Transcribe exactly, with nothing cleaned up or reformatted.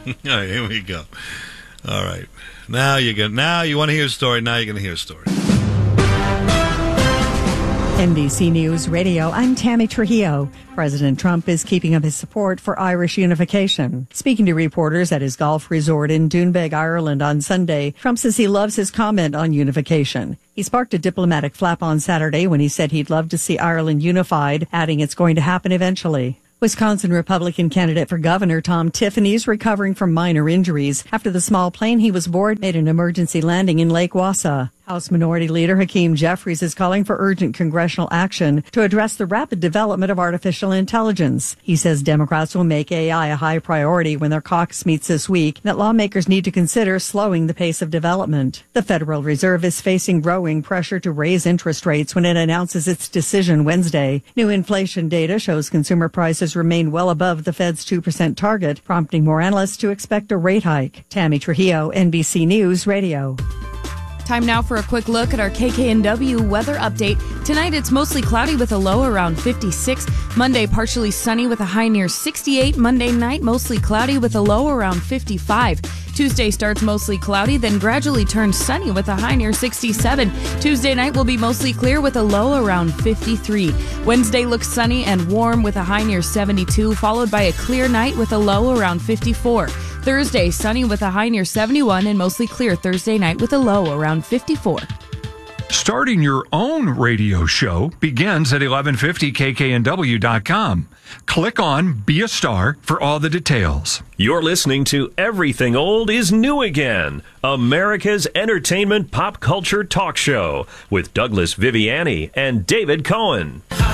All right, here we go. All right. Now you get. Now you want to hear a story. Now you're going to hear a story. N B C News Radio, I'm Tammy Trujillo. President Trump is keeping up his support for Irish unification. Speaking to reporters at his golf resort in Doonbeg, Ireland on Sunday, Trump says he loves his comment on unification. He sparked a diplomatic flap on Saturday when he said he'd love to see Ireland unified, adding it's going to happen eventually. Wisconsin Republican candidate for governor Tom Tiffany is recovering from minor injuries after the small plane he was aboard made an emergency landing in Lake Wausau. House Minority Leader Hakeem Jeffries is calling for urgent congressional action to address the rapid development of artificial intelligence. He says Democrats will make A I a high priority when their caucus meets this week, and that lawmakers need to consider slowing the pace of development. The Federal Reserve is facing growing pressure to raise interest rates when it announces its decision Wednesday. New inflation data shows consumer prices remain well above the Fed's two percent target, prompting more analysts to expect a rate hike. Tammy Trujillo, N B C News Radio. Time now for a quick look at our K K N W weather update. Tonight, it's mostly cloudy with a low around fifty-six. Monday, partially sunny with a high near sixty-eight. Monday night, mostly cloudy with a low around fifty-five. Tuesday starts mostly cloudy, then gradually turns sunny with a high near sixty-seven. Tuesday night will be mostly clear with a low around fifty-three. Wednesday looks sunny and warm with a high near seventy-two, followed by a clear night with a low around fifty-four. Thursday, sunny with a high near seventy-one and mostly clear Thursday night with a low around fifty-four. Starting your own radio show begins at eleven fifty K K N W dot com. Click on Be a Star for all the details. You're listening to Everything Old is New Again, America's entertainment pop culture talk show with Douglas Viviani and David Cohen.